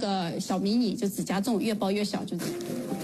个小迷你就只加重，越包越小，就这样。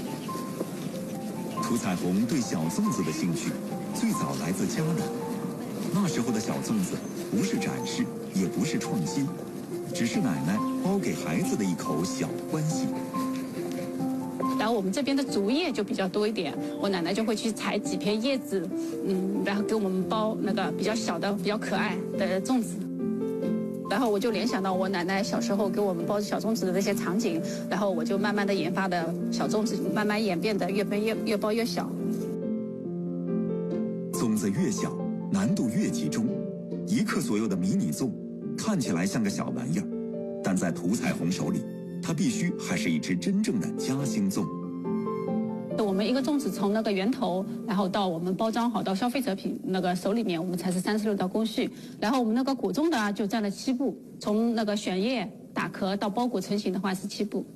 涂彩虹对小粽子的兴趣最早来自家里，那时候的小粽子不是展示，也不是创新，只是奶奶包给孩子的一口小欢喜。 然后我们这边的竹叶就比较多一点，我奶奶就会去采几片叶子，然后给我们包那个比较小的、比较可爱的粽子。然后我就联想到我奶奶小时候给我们包小粽子的那些场景，然后我就慢慢的研发的小粽子，慢慢演变的越包越小。 粽子越小，难度越集中，1克左右的迷你粽看起来像个小玩意儿，但在涂彩虹手里，它必须还是一只真正的夹心粽。 我们一个粽子从那个源头，然后到我们包装好到消费者那个手里面，我们才是36道工序。然后我们那个果粽的就占了7步，从那个选叶、打壳到包裹成型的话是7步。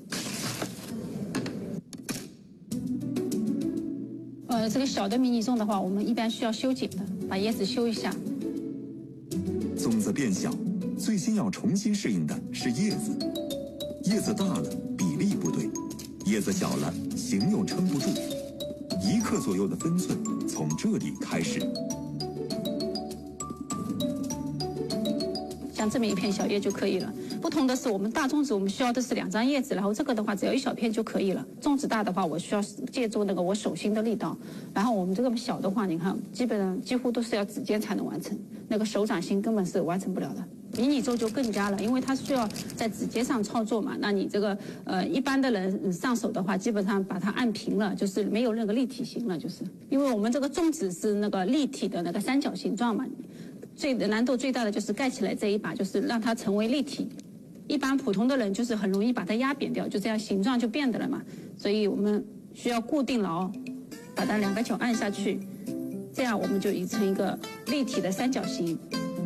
这个小的迷你粽的话，我们一般需要修剪的，把叶子修一下。 粽子变小，最先要重新适应的是叶子。叶子大了，比例不对；叶子小了，形又撑不住。1克左右的分寸从这里开始。 像这么一片小叶就可以了。不同的是，我们大粽子我们需要的是2张叶子，然后这个的话只要1小片就可以了。粽子大的话，我需要借助那个我手心的力道。然后我们这个小的话，你看，基本上几乎都是要指尖才能完成，那个手掌心根本是完成不了的。迷你粽就更加了，因为它需要在指尖上操作嘛。那你这个一般的人上手的话，基本上把它按平了，就是没有那个立体形了，就是因为我们这个粽子是那个立体的那个三角形状嘛。难度最大的就是盖起来这一把，就是让它成为立体。一般普通的人就是很容易把它压扁掉，就这样形状就变的了嘛。所以我们需要固定牢，把它2个角按下去，这样我们就已成一个立体的三角形。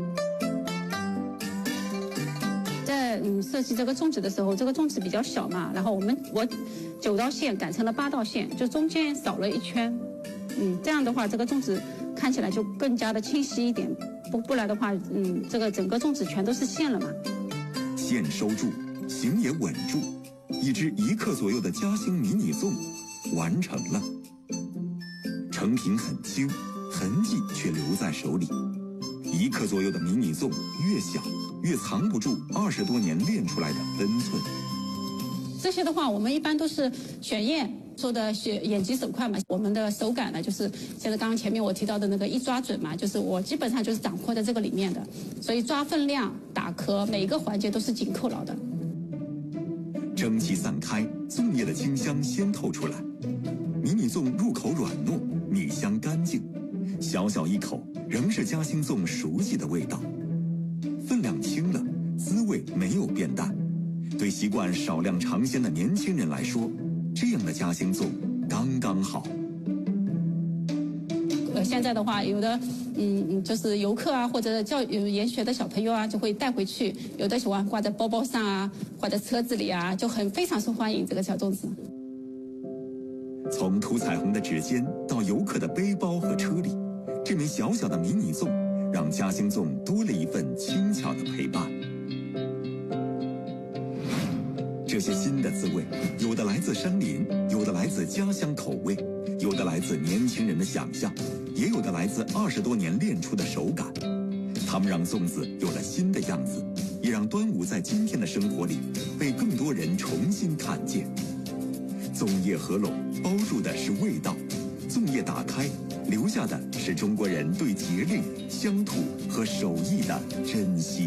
在设计这个粽子的时候，这个粽子比较小嘛，然后我9道线改成了8道线，就中间少了1圈。这样的话，这个粽子看起来就更加的清晰一点。不然的话，这个整个粽子全都是线了嘛。 线收住，形也稳住，一只1克左右的夹心迷你粽完成了。成品很轻，痕迹却留在手里。1克左右的迷你粽越小，越藏不住20多年练出来的分寸。 这些的话，我们一般都是选叶。做的眼疾手快嘛，我们的手感呢，就是现在刚刚前面我提到的那个一抓准嘛，就是我基本上就是掌握在这个里面的，所以抓分量、打壳，每一个环节都是紧扣牢的。 蒸汽散开，粽叶的清香先透出来。迷你粽入口软糯，米香干净，小小一口仍是夹心粽熟悉的味道。分量轻了，滋味没有变淡。对习惯少量尝鲜的年轻人来说，这样的夹心粽刚刚好。 现在的话，有的就是游客啊，或者研学的小朋友啊，就会带回去，有的喜欢挂在包包上啊，挂在车子里啊，就非常受欢迎这个小粽子。 从涂彩虹的指尖到游客的背包和车里，这枚小小的迷你粽让夹心粽多了一份轻巧的陪伴。这些新的滋味，有的来自山林，有的来自家乡口味，有的来自年轻人的想象，也有的来自20多年练出的手感。它们让粽子有了新的样子，也让端午在今天的生活里被更多人重新看见。粽叶合拢，包住的是味道；粽叶打开，留下的是中国人对节令、乡土和手艺的珍惜。